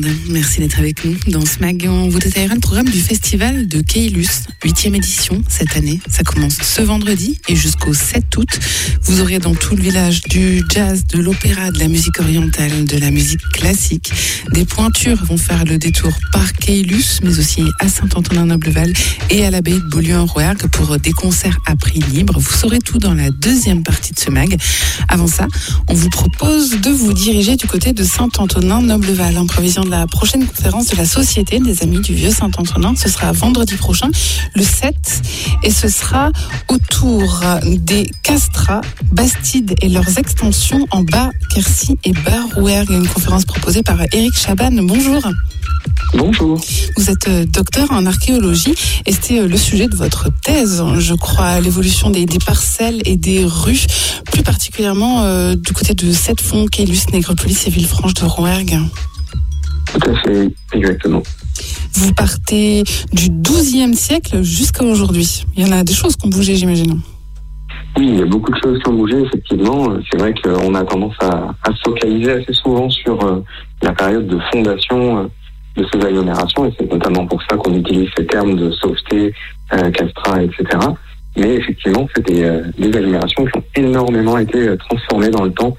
Merci d'être avec nous dans ce mag. On vous détaillera le programme du festival de Keylus, 8e édition cette année. Ça commence ce vendredi et jusqu'au 7 août. Vous aurez dans tout le village du jazz, de l'opéra, de la musique orientale, de la musique classique. Des pointures vont faire le détour par Keylus, mais aussi à Saint-Antonin-Nobleval et à l'abbaye de Beaulieu-en-Rouergue pour des concerts à prix libre. Vous saurez tout dans la deuxième partie de ce mag. Avant ça, on vous propose de vous diriger du côté de Saint-Antonin-Nobleval en prévision de la prochaine conférence de la Société des Amis du Vieux Saint-Antonin. Ce sera vendredi prochain, le 7, et ce sera autour des castrats, bastides et leurs extensions en Bas-Quercy et Bas-Rouergue. Une conférence proposée par Éric Chaban. Bonjour. Bonjour. Vous êtes docteur en archéologie et c'était le sujet de votre thèse, je crois, l'évolution des parcelles et des rues, plus particulièrement du côté de Sept-Fonds, Keylus, Nègrepelisse et Villefranche de Rouergue. Tout à fait, exactement. Vous partez du XIIe siècle jusqu'à aujourd'hui. Il y en a des choses qui ont bougé, j'imagine. Oui, il y a beaucoup de choses qui ont bougé, effectivement. C'est vrai qu'on a tendance à se focaliser assez souvent sur la période de fondation de ces agglomérations, et c'est notamment pour ça qu'on utilise ces termes de sauveté, castrat, etc. Mais effectivement, c'est des agglomérations qui ont énormément été transformées dans le temps,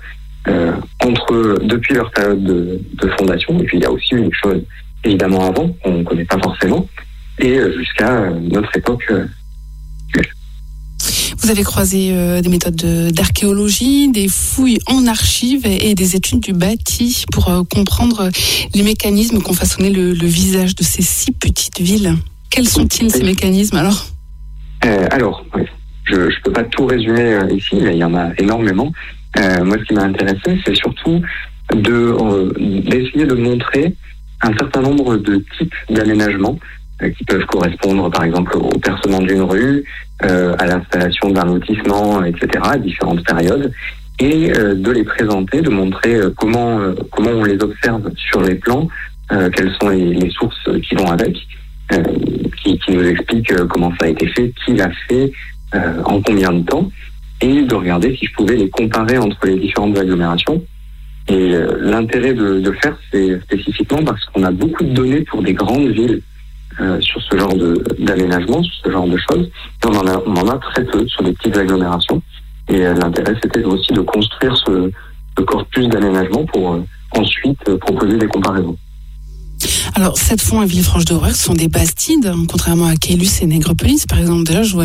depuis leur période de fondation, et puis il y a aussi une chose évidemment avant, qu'on ne connaît pas forcément, et jusqu'à notre époque actuelle. Vous avez croisé des méthodes d'archéologie, des fouilles en archives et des études du bâti pour comprendre les mécanismes qui ont façonné le visage de ces si petites villes. Quels sont-ils, ces mécanismes, alors ? Oui. Je ne peux pas tout résumer ici, mais il y en a énormément. Moi, ce qui m'a intéressé, c'est surtout d'essayer de montrer un certain nombre de types d'aménagements qui peuvent correspondre, par exemple, au percement d'une rue, à l'installation d'un lotissement, etc., à différentes périodes, et de les présenter, de montrer comment on les observe sur les plans, quelles sont les sources qui vont avec, qui nous expliquent comment ça a été fait, qui l'a fait, en combien de temps, et de regarder si je pouvais les comparer entre les différentes agglomérations. Et l'intérêt de le faire, c'est spécifiquement parce qu'on a beaucoup de données pour des grandes villes sur ce genre d'aménagement, sur ce genre de choses. Et on en a très peu sur des petites agglomérations. Et l'intérêt, c'était aussi de construire ce corpus d'aménagement pour ensuite proposer des comparaisons. Alors, Sept-Fonds et Villefranche de Rouergue sont des bastides, contrairement à Keylus et Nègrepelisse, par exemple. Déjà, je vois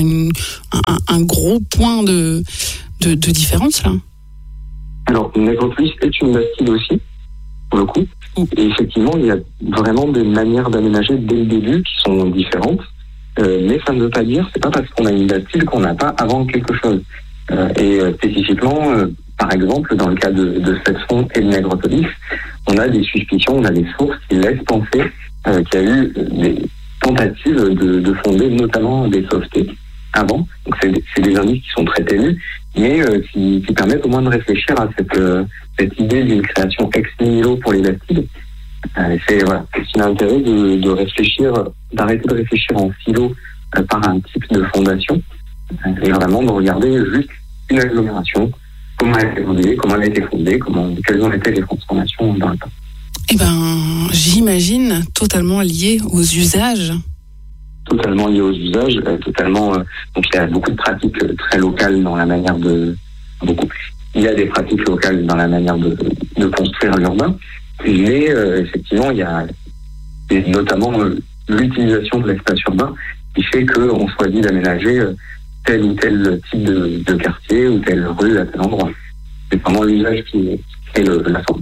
un gros point de différence, là. Alors, Nègrepelisse est une bastide aussi, pour le coup. Et effectivement, il y a vraiment des manières d'aménager dès le début qui sont différentes. Mais ça ne veut pas dire, c'est pas parce qu'on a une bastide qu'on n'a pas avant quelque chose. Et spécifiquement, par exemple, dans le cas de Sept-Fonds et de Nègrepelisse, on a des suspicions, on a des sources qui laissent penser qu'il y a eu des tentatives de fonder notamment des sauvetés avant. Donc c'est des indices qui sont très ténus, mais qui permettent au moins de réfléchir à cette idée d'une création ex nihilo pour les bastides. C'est aussi l'intérêt de réfléchir, d'arrêter de réfléchir en silo par un type de fondation, et vraiment de regarder juste une agglomération, comment elle a été fondée, comment elle a été fondée, quelles ont été les transformations dans le temps. Eh bien, j'imagine totalement lié aux usages. Totalement lié aux usages, donc il y a beaucoup de pratiques très locales dans la manière il y a des pratiques locales dans la manière de construire l'urbain, mais effectivement, il y a notamment l'utilisation de l'espace urbain qui fait qu'on choisit d'aménager tel ou tel type de quartier ou telle rue à tel endroit. C'est vraiment l'usage qui est la forme.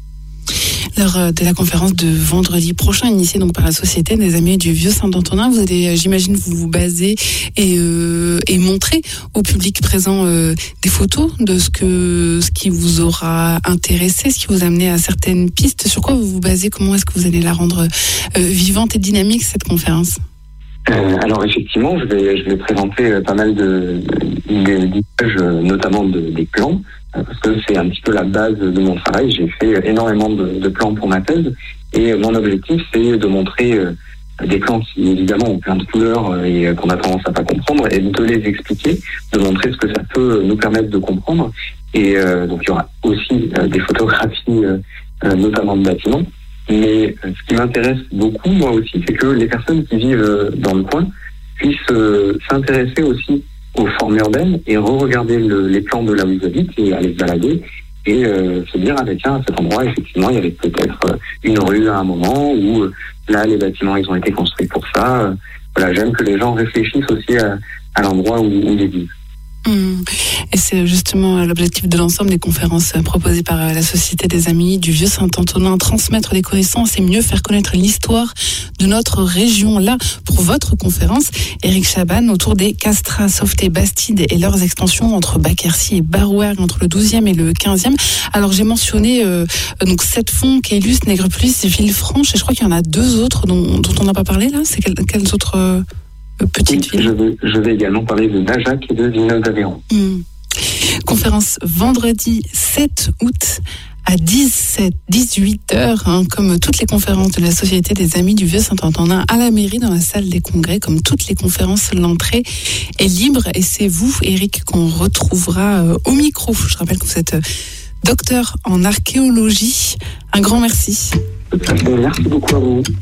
Lors de la conférence de vendredi prochain, initiée donc par la Société des Amis du Vieux Saint-Antonin, vous allez, j'imagine, vous baser et montrer au public présent des photos de ce qui vous aura intéressé, ce qui vous a amené à certaines pistes. Sur quoi vous vous basez? Comment est-ce que vous allez la rendre vivante et dynamique, cette conférence? Alors effectivement, je vais présenter pas mal d'images, notamment des plans, parce que c'est un petit peu la base de mon travail. J'ai fait énormément de plans pour ma thèse, et mon objectif, c'est de montrer des plans qui évidemment ont plein de couleurs et qu'on a tendance à pas comprendre, et de les expliquer, de montrer ce que ça peut nous permettre de comprendre. Et donc il y aura aussi des photographies, notamment de bâtiments. Mais ce qui m'intéresse beaucoup, moi aussi, c'est que les personnes qui vivent dans le coin puissent s'intéresser aussi aux formes urbaines et re-regarder les plans de là où ils habitent et aller se balader et se dire, ah ben tiens, à cet endroit, effectivement, il y avait peut-être une rue à un moment où là, les bâtiments, ils ont été construits pour ça. Voilà, j'aime que les gens réfléchissent aussi à l'endroit où ils vivent. Et c'est justement l'objectif de l'ensemble des conférences proposées par la Société des Amis du Vieux Saint-Antonin, transmettre des connaissances et mieux faire connaître l'histoire de notre région. Là, pour votre conférence, Éric Chaban, autour des castrats, Sauveté, Bastide et leurs extensions entre Baquercy et Barouergue, entre le 12e et le 15e. Alors j'ai mentionné donc Sept-Fonds, Caylus, Nègrepelisse, Villefranche, et je crois qu'il y en a 2 autres dont on n'a pas parlé là. C'est quelles autres petites villes? Je vais également parler de Najac et de Villeneuve-d'Aveyron. Conférence vendredi 7 août à 18h, comme toutes les conférences de la Société des Amis du Vieux Saint-Antonin à la mairie dans la salle des congrès. Comme toutes les conférences, l'entrée est libre et c'est vous, Éric, qu'on retrouvera au micro. Je rappelle que vous êtes docteur en archéologie. Un grand merci. Merci beaucoup à vous.